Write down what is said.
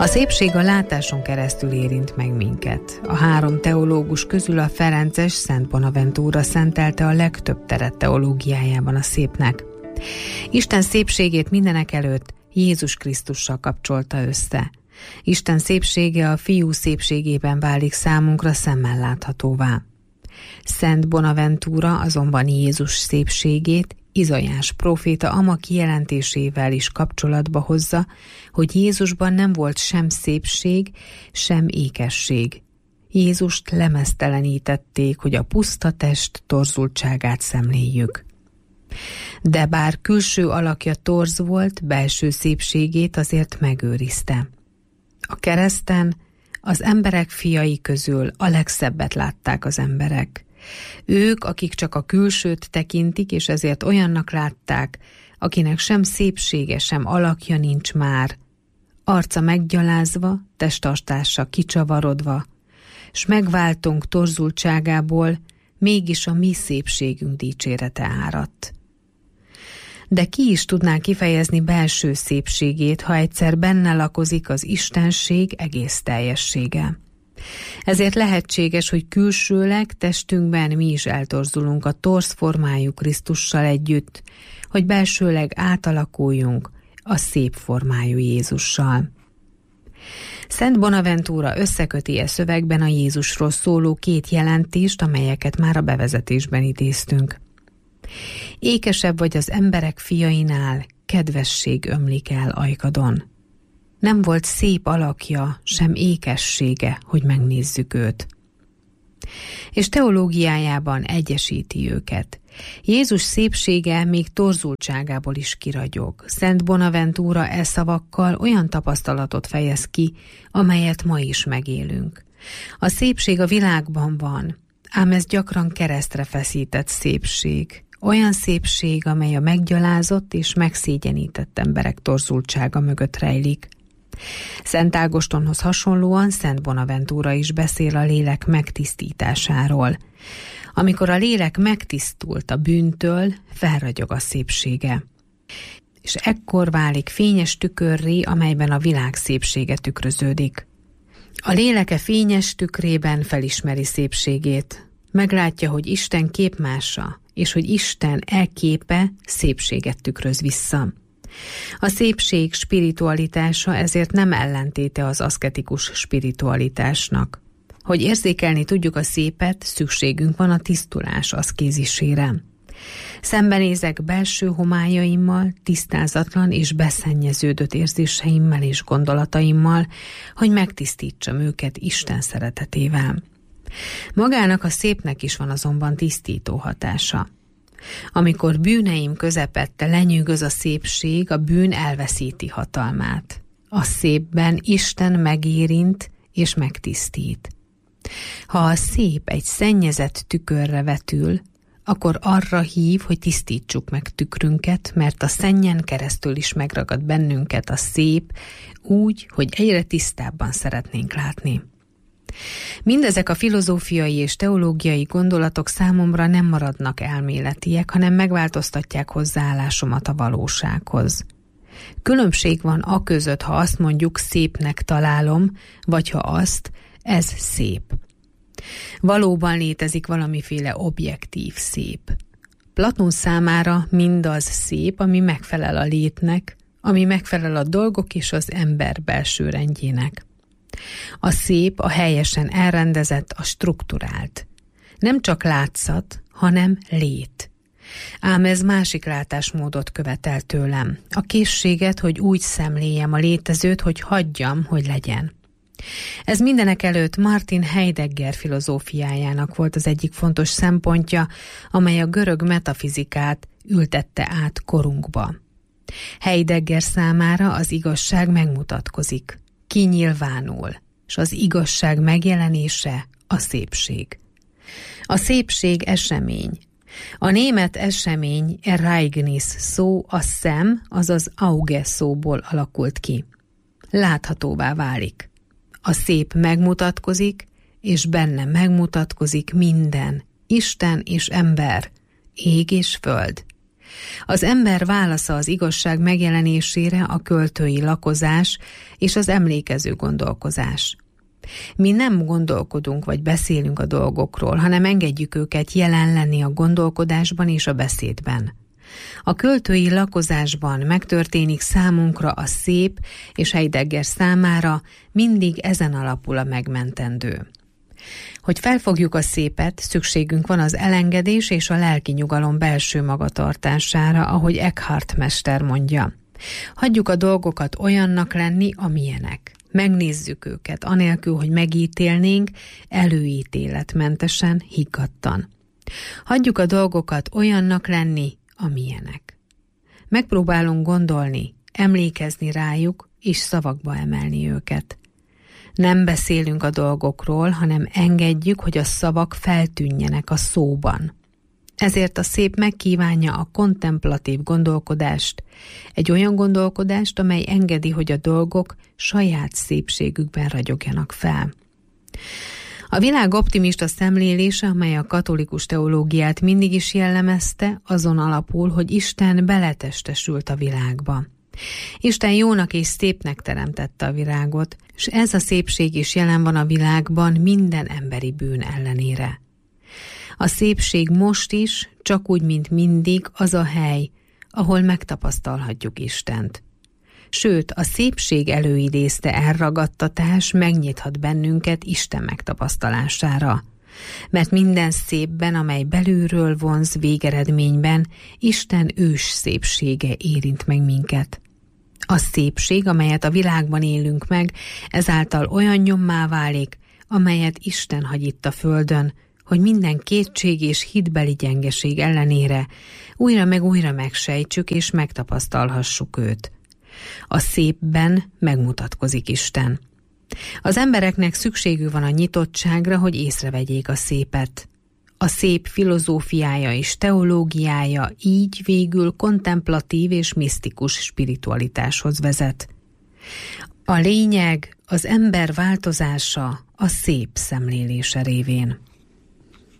A szépség a látáson keresztül érint meg minket. A 3 teológus közül a ferences Szent Bonaventura szentelte a legtöbb teret teológiájában a szépnek. Isten szépségét mindenekelőtt Jézus Krisztussal kapcsolta össze. Isten szépsége a Fiú szépségében válik számunkra szemmel láthatóvá. Szent Bonaventura azonban Jézus szépségét Izaiás próféta ama kijelentésével is kapcsolatba hozza, hogy Jézusban nem volt sem szépség, sem ékesség. Jézust lemeztelenítették, hogy a puszta test torzultságát szemléljük. De bár külső alakja torz volt, belső szépségét azért megőrizte. A kereszten az emberek fiai közül a legszebbet látták az emberek. Ők, akik csak a külsőt tekintik, és ezért olyannak látták, akinek sem szépsége, sem alakja nincs már, arca meggyalázva, testtartása kicsavarodva, s megváltunk torzultságából mégis a mi szépségünk dicsérete áradt. De ki is tudná kifejezni belső szépségét, ha egyszer benne lakozik az istenség egész teljessége? Ezért lehetséges, hogy külsőleg testünkben mi is eltorzulunk a torz formájú Krisztussal együtt, hogy belsőleg átalakuljunk a szép formájú Jézussal. Szent Bonaventura összeköti e szövegben a Jézusról szóló 2 jelentést, amelyeket már a bevezetésben idéztünk. Ékesebb vagy az emberek fiainál, kedvesség ömlik el ajkadon. Nem volt szép alakja, sem ékessége, hogy megnézzük őt. És teológiájában egyesíti őket. Jézus szépsége még torzultságából is kiragyog. Szent Bonaventura e szavakkal olyan tapasztalatot fejez ki, amelyet ma is megélünk. A szépség a világban van, ám ez gyakran keresztre feszített szépség. Olyan szépség, amely a meggyalázott és megszégyenített emberek torzultsága mögött rejlik. Szent Ágostonhoz hasonlóan Szent Bonaventura is beszél a lélek megtisztításáról. Amikor a lélek megtisztult a bűntől, felragyog a szépsége. És ekkor válik fényes tükörré, amelyben a világ szépsége tükröződik. A léleke fényes tükrében felismeri szépségét. Meglátja, hogy Isten képmása, és hogy Isten képe szépséget tükröz vissza. A szépség spiritualitása ezért nem ellentéte az aszketikus spiritualitásnak. Hogy érzékelni tudjuk a szépet, szükségünk van a tisztulás aszkézisére. Szembenézek belső homályaimmal, tisztázatlan és beszennyeződött érzéseimmel és gondolataimmal, hogy megtisztítsam őket Isten szeretetével. Magának a szépnek is van azonban tisztító hatása. Amikor bűneim közepette lenyűgöz a szépség, a bűn elveszíti hatalmát. A szépben Isten megérint és megtisztít. Ha a szép egy szennyezett tükörre vetül, akkor arra hív, hogy tisztítsuk meg tükrünket, mert a szennyen keresztül is megragad bennünket a szép úgy, hogy egyre tisztábban szeretnénk látni. Mindezek a filozófiai és teológiai gondolatok számomra nem maradnak elméletiek, hanem megváltoztatják hozzáállásomat a valósághoz. Különbség van aközött, ha azt mondjuk szépnek találom, vagy ha azt, ez szép. Valóban létezik valamiféle objektív szép. Platón számára mindaz szép, ami megfelel a létnek, ami megfelel a dolgok és az ember belső rendjének. A szép, a helyesen elrendezett, a strukturált. Nem csak látszat, hanem lét. Ám ez másik látásmódot követel tőlem. A készséget, hogy úgy szemléljem a létezőt, hogy hagyjam, hogy legyen. Ez mindenekelőtt Martin Heidegger filozófiájának volt az egyik fontos szempontja, amely a görög metafizikát ültette át korunkba. Heidegger számára az igazság megmutatkozik, kinyilvánul, és az igazság megjelenése a szépség. A szépség esemény. A német esemény Ereignis szó a szem, azaz Auge szóból alakult ki. Láthatóvá válik. A szép megmutatkozik, és benne megmutatkozik minden, Isten és ember, ég és föld. Az ember válasza az igazság megjelenésére a költői lakozás és az emlékező gondolkozás. Mi nem gondolkodunk vagy beszélünk a dolgokról, hanem engedjük őket jelen lenni a gondolkodásban és a beszédben. A költői lakozásban megtörténik számunkra a szép, és Heidegger számára mindig ezen alapul a megmentendő. Hogy felfogjuk a szépet, szükségünk van az elengedés és a lelki nyugalom belső magatartására, ahogy Eckhart mester mondja. Hagyjuk a dolgokat olyannak lenni, amilyenek. Megnézzük őket, anélkül, hogy megítélnénk, előítéletmentesen, higgadtan. Hagyjuk a dolgokat olyannak lenni, amilyenek. Megpróbálunk gondolni, emlékezni rájuk, és szavakba emelni őket. Nem beszélünk a dolgokról, hanem engedjük, hogy a szavak feltűnjenek a szóban. Ezért a szép megkívánja a kontemplatív gondolkodást, egy olyan gondolkodást, amely engedi, hogy a dolgok saját szépségükben ragyogjanak fel. A világ optimista szemlélése, amely a katolikus teológiát mindig is jellemezte, azon alapul, hogy Isten beletestesült a világba. Isten jónak és szépnek teremtette a világot, és ez a szépség is jelen van a világban minden emberi bűn ellenére. A szépség most is, csak úgy, mint mindig, az a hely, ahol megtapasztalhatjuk Istent. Sőt, a szépség előidézte elragadtatás megnyithat bennünket Isten megtapasztalására. Mert minden szépben, amely belülről vonz végeredményben, Isten ős szépsége érint meg minket. A szépség, amelyet a világban élünk meg, ezáltal olyan nyommá válik, amelyet Isten hagy itt a földön, hogy minden kétség és hitbeli gyengeség ellenére újra meg újra megsejtsük és megtapasztalhassuk őt. A szépben megmutatkozik Isten. Az embereknek szükségük van a nyitottságra, hogy észrevegyék a szépet. A szép filozófiája és teológiája így végül kontemplatív és misztikus spiritualitáshoz vezet. A lényeg az ember változása a szép szemlélése révén.